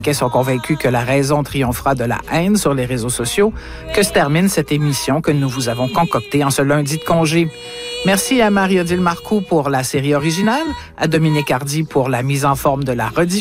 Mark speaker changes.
Speaker 1: sont convaincus que la raison triomphera de la haine sur les réseaux sociaux, que se termine cette émission que nous vous avons concoctée en ce lundi de congé. Merci à Marie-Odile Marcoux pour la série originale, à Dominique Hardy pour la mise en forme de la rediffusion.